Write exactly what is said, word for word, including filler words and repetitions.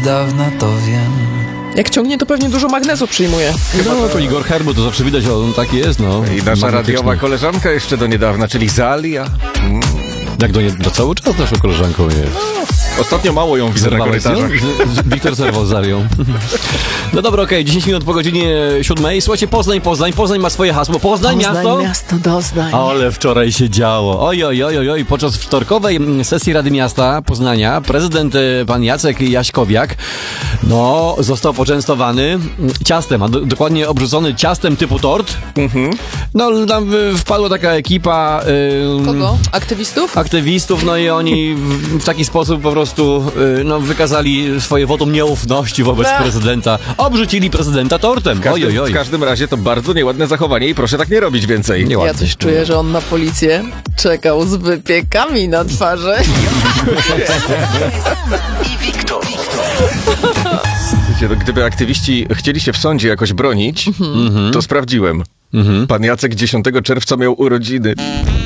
niedawna, to wiem. Jak ciągnie, to pewnie dużo magnezu przyjmuje. No, to Igor Herbu, to zawsze widać, on taki jest, no. I nasza radiowa koleżanka jeszcze do niedawna, czyli Zalia. Mm. Jak do, nie, do cały czas naszą koleżanką jest. Ostatnio mało ją widzę na korytarzach. Wiktor zerwał z Zarią. No dobra, okej, okay, dziesięć minut po godzinie siódmej. Słuchajcie, Poznań, Poznań, Poznań ma swoje hasło. Poznań, Poznań miasto? miasto doznań. Ale wczoraj się działo. Oj, oj, oj, oj. Podczas wtorkowej sesji Rady Miasta Poznania prezydent pan Jacek Jaśkowiak no, został poczęstowany ciastem, a do, dokładnie obrzucony ciastem typu tort. Mhm. No, tam wpadła taka ekipa... Ym, Kogo? Aktywistów? Aktywistów, no i oni w, w taki sposób po prostu y, no, wykazali swoje wotum nieufności wobec Ech. prezydenta. Obrzucili prezydenta tortem. W każdym, oj, oj, oj. w każdym razie to bardzo nieładne zachowanie i proszę tak nie robić więcej. Nieładnie. Ja coś czuję, że on na policję czekał z wypiekami na twarzy. I Wiktor. Wiecie, gdyby aktywiści chcieli się w sądzie jakoś bronić, Mhm. to sprawdziłem. Pan Jacek dziesiątego czerwca miał urodziny.